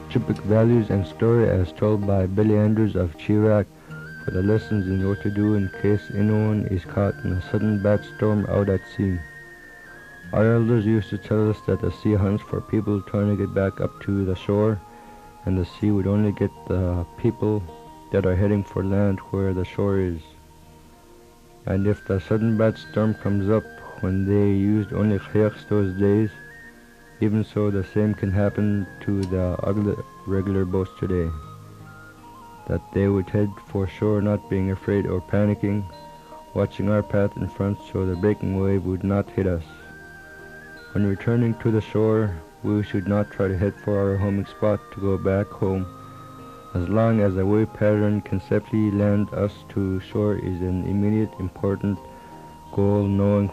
typic values and story as told by Billy Andrews of Chirac for the lessons in what to do in case anyone is caught in a sudden bad storm out at sea. Our elders used to tell us that the sea hunts for people trying to get back up to the shore, and the sea would only get the people that are heading for land where the shore is. And if the sudden bad storm comes up when they used only kayaks those days, even so the same can happen to the ugly regular boats today. That they would head for shore not being afraid or panicking, watching our path in front so the breaking wave would not hit us. When returning to the shore, we should not try to head for our homing spot to go back home, as long as the wave pattern can safely land us to shore is an immediate important goal, knowing